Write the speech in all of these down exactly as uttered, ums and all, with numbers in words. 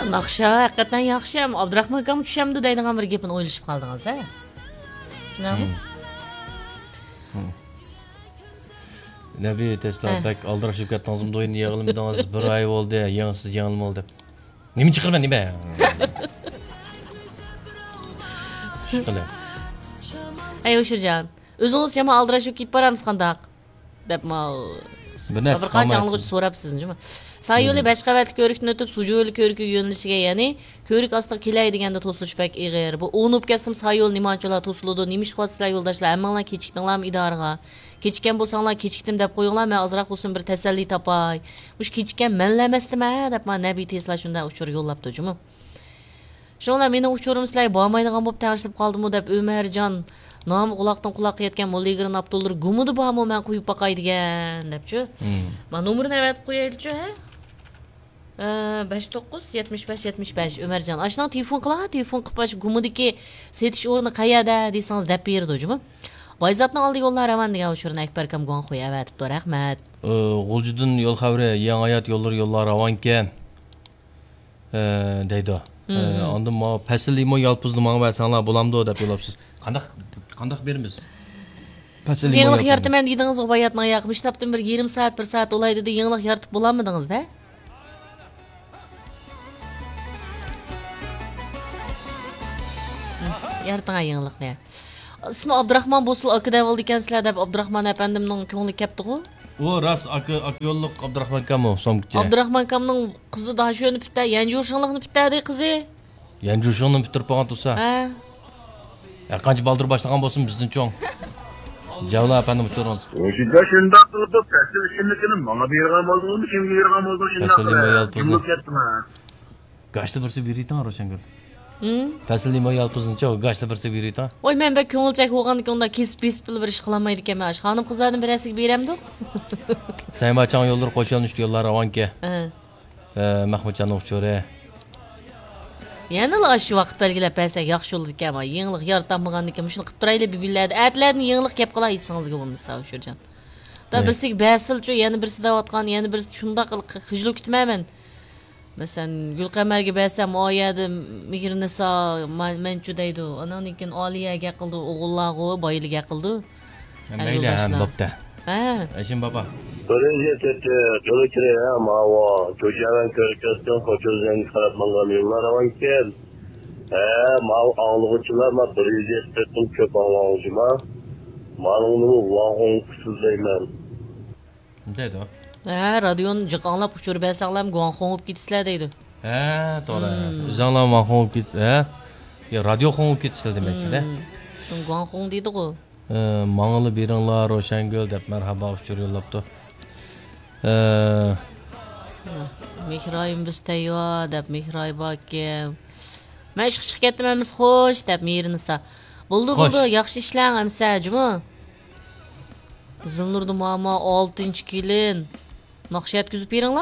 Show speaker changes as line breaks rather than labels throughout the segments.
Naqsha haqiqatan yaxshi ham. Abdurahmon akam tushamdi deydigan bir gapini o'ylashib qoldingiz, ha? Shunaqmi?
Nabi Tesla bak aldirashib ketdingizmi do'yini yig'ilmadingiz bir oy bo'ldi, yansiz yanilma oldi. Nima chiqirman nima? Shqila.
Ay O'shirjon, o'zingiz jama aldirashib ketib boramiz qandaq? deb ma
bir narsa
bir qancha anglag'uchi so'rabsizmi? Sağ yo'li besh qavatli ko'rikni o'tib, suju yo'li ko'rikka yo'nalishiga, ya'ni ko'rik ostiga kelay deganda to'silish bak ig'ir. Bu o'nib ketsim sağ yo'l nimanchalar to'siladi, nima ish qilyapsizlar yo'ldoshlar? Hammanglar kechikdinglarmi idoraga? Kechikkan bo'lsanglar kechikdim deb qo'yinglar, men ozroq bo'lsin bir tasalli topay. Mush kechikkan menlar emasdimi deb ma Nabi Tesla shunday uchur yo'llabdi, jumi. Shunlar meni uchurim sizlarga bormaydigan bo'lib tanishib qoldimi deb Umarjon nomi quloqdan quloqqa yetgan Mo'ligirni Abdullar gumudi bormi men qo'yib boqay degan debchi. Men nomerini aytib qo'yaylik-chi, ha? besh to'qqiz yetmish besh yetmish besh Umarjon. Ashna telefon qila, telefon qilib gumudiki setish o'rni qayerda desangiz deb berdi, jumi. Bayzatning oldi yo'llar ravan degan uchurni Akbar akam gon qo'yib aytibdi, rahmat.
G'uljudin yo'l xabari, yangi hayot yo'llar yo'llar ravan ekan. deydi. Ondan ma pasilimo yalpızlı manga versanglar bo'lamdi deb yo'labsiz. Qandaq qandaq berimiz?
Pasilimo. Yenglik yartman dedingiz, bayatning yaqmish tapdim bir yarim soat bir soat olay dedi, yenglik yartib bo'lamidingiz-da? Yartanga yenglikni. İsmi Abdurahmon Bosul akida bo'ldi ekansizlar deb Abdurahmon efendimning ko'ngli kepdi-ku.
O ras akı akıyolluq Abdurahmon Kamo somgıcı.
Abdurahmon Kamning qizi daha şöyle bitta, yanjurşanlıqni bittadi qizi.
Yanjurşanlıqni bitirib qo'ygan tursa.
Ha.
Ya qancha baldir boshlagan bo'lsin bizning cho'ng. Javla efendim so'raymiz.
O'shida shundoq qilib pasil ishimnikini menga bergan bo'ldimi, kimga bergan bo'ldimi shundoq.
Pasilimo yalpızını. Qaçta birsi biritan Roşangul. Pasilimo yalpızını cho'g qaçta birsi biritan.
Oy men bek ko'ngilchak bo'lgandan onda kesip-kesip bir ish qilmaydi ekanman. Xonim qizlarning birasiga beramdi.
Saymachan yo'llar qo'shilnish yo'llar avanka.
Ha.
Eh, Mahmudjon uchore.
Yana la shu vaqt belgilab bersak yaxshi bo'ladi ekan. Yenglik yartammagandan keyin shuni qilib turaylik bugunlarda. Atlarni yenglik kep qilay aytsangizga bo'lmasa O'shirjon. Da birsiga basilchi, yana birsi davatgan, yana birsi shunda qilib kutmayman. Masalan, Gulqamarga bersam oyadi Migrnisa menchu deydi. Ananikin Oliyaga qildi, o'g'illarga, boyliga qildi.
Mayli ham bo'pti.
Ha.
Ashin baba.
Birinchi tete qilib ama o ko'chadan ko'rikdan qo'chilgan qaratmangan yo'llar avanken. Ha, mal ağlıqçılar ma bir yuz yetmiş köp ağlıqçıma. Malını vahon qısızlayman.
Deydi o.
Ha, radion jiqanlab uçurib bersanglar guanxonib ketisizlar deydi.
Ha, to'g'ri. O'zinglar guanxonib ket, ha? Ya radio xonib ketisizlar demakchi-da.
Shun guanxon deydi-ku.
Mang'ili beringlar Ro'shangul deb marhaba uchur yo'llabdi.
Mehroyim biz tayyor deb Mehroy bokim. Men ish chiqib ketdimmiz xo'sh deb Merinisa. Bo'ldi, bo'ldi, yaxshi ishlang amsa, juma. Zilnurni mama oltinchi kelin. Naqsha yetkazib beringlar.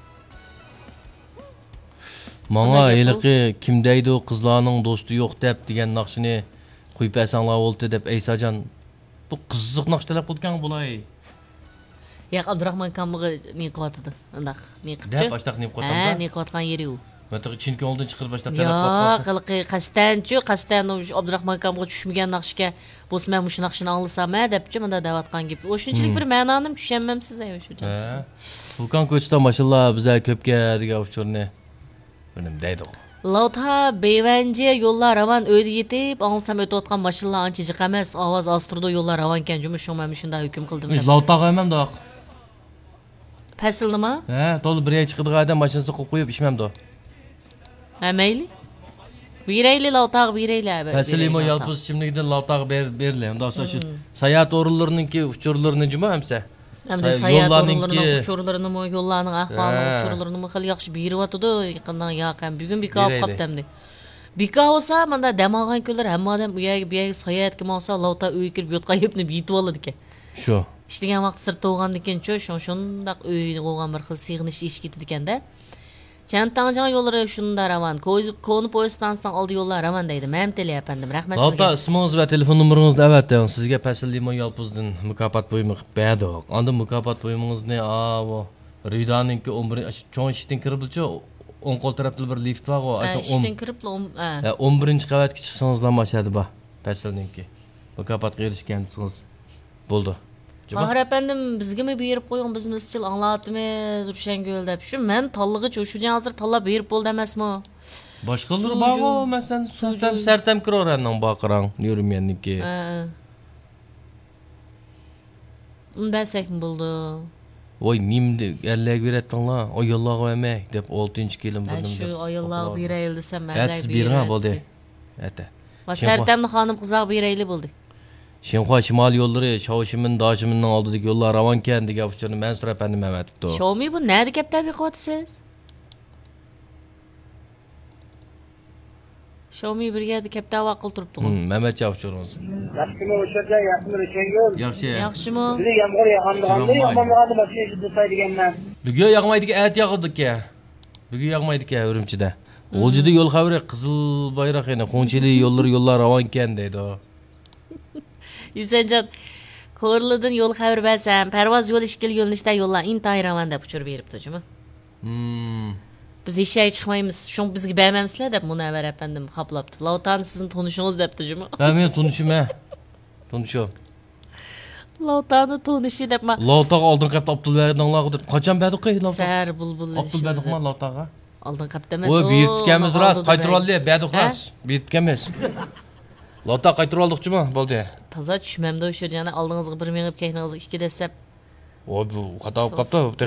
Manga eliqi kim deydi o qizlarning do'sti yo'q deb degan naqshini qo'yib bersanglar bo'ldi deb Aysajon bu qiziq naqshlar qilgan bo'lay.
Ya Abdurahmon kamig'i ne qilyapti? Undaq ne qilibdi?
Deb boshliq ne qilyapti?
Ha, ne qilayotgan yeri u.
Mata chinki oldin chiqirib boshlab
talab qilyapti. Yo'q, qilqi qasdanchi, qasdan Abdurahmon kamga tushmagan naqshga bo'lsa men shu naqshni anglasam-a debchi menda davatgan gap. O'shunchalik bir ma'noni tushunmamsiz ay o'shuchasiz.
Vulkan ko'chda mashallah bizlar ko'pga degan uchurni benim deydi.
Lauta beyvence yo'llar ravan o'ydi yetib, anglasam o'tayotgan mashallah ancha jiq emas, ovoz ostirdi yo'llar ravan ekan, jumush shunman shunda hukm qildim deb.
Lauta qo'ymam doq.
Pasil nima?
Ha, to'g'ri bir yil chiqdigan adam mashinasini qo'yib qo'yib ishmamdi.
Ha, mayli. Birayli lavtaq birayli.
Pasilimo yalpız chimligidan lavtaq ber berli. Unda shu sayat o'rinlarininki uchurlarini juma hamsa.
Hamda sayat o'rinlarining uchurlarini mo yo'llarning ahvolini uchurlarini xil yaxshi beryapti-da, yaqindan yaqin bugun bika olib qopti hamda. Bika olsa menda dam olgan kunlar hamma odam bu yerga bu yerga sayat kim olsa lavtaq uy kirib yotqayibni yetib oladi ekan.
Shu.
İşleyen vaqt sirtda bo'lgandan keyin shun shundaq uyni qo'ygan bir xil sig'inish ish ketdi ekanda. Chantanjan yo'llari shunda ravan. Koni poyezd stansiyadan oldi yo'llar ravan deydi. Men tele efendim, rahmat sizga.
Ota ismingiz va telefon nomeringizni avatding. Sizga Pasilimo yalpızdan mukofot bo'yimi qilib berdik. Onda mukofot bo'yimingizni avo Ridaninki umri cho'ng ishdan kiribdi-chu, o'ng qo'l tarafda bir lift bor
Ha,
o'sha
ishdan kiribla o'n- ha.
o'n birinchi qavatga chiqsangizlar mashhadi bor pasalninki mukofotga erishgansiz bo'ldi
Fahir efendim bizgimi berip qo'ying biz izchil anglatimiz Rushango'l deb. Shu men tanlig'ich o'shudan hozir tanlab berib bo'ldi emasmi?
boshqalar
Suju-
bor masalan sartam sartam kiroranning boqirang yurmanniki
Ha. Undasak bo'ldi.
voy nimdi erlarga beratdinglar ayollarga emas deb oltinchi kelin
Ben
bo'ldim
şu ayollar bir ayıl desem ben
siz bergan bo'ldi ata
Va Sertemni xonim qizlar bir aylı bo'ldi.
Shinxo shimol yo'llari Shovshimin Doshiminning oldidagi yo'llar ravonkan degan uchun men so'rab epandim avatibdi.
Xiaomi bu nerede gap tabii qilyapsiz? Xiaomi bir yerda kapta vaqil turibdi.
Hmm, Mehmet Chavchurimiz.
Yaxshimi o'sha yaxshimi Rushango'l?
Yaxshi.
Yaxshimi?
Bizga yomg'ir yog'ganda, yog'maganda mashina dusaydiganda.
Bugun yog'maydigan ayt yog'di-ku. Bugun yog'maydi-ku Urumchida. O'ljida yo'l xavri qizil bayroq yana qo'nchili yo'llar yo'llar ravonkan deydi.
Yusanjon Ko'rlidan yo'l xabar bersam, parvoz yo'l ishkil yo'lnishda yo'llar intayin ravon deb uchirib beribdi, juma.
Hmm.
Biz eshak chiqmaymiz, shun bizga bermamsizlar deb Munavvar efendim qaplabdi. Lavtan sizin tonushingiz debdi, juma.
Ben men tunishim ha. Tunishim.
Lavtanni tonishi deb ma.
Lavtaq oldin qapta Abdulbadinglar deb qachon berdik qey lavtaq?
Sar bulbul.
Abdulbadinglar lavtaqa.
Oldin qapta emas.
O buyurtganimiz rost, qaytarib oldi, berdik rost. Buyurtganmiz. Lavtaq qaytarib oldikchimi? Bo'ldi.
Toza tushmamda o'sha jana oldingizga bir mingib, keyningizga ikki desab.
O bu xato qilibdi.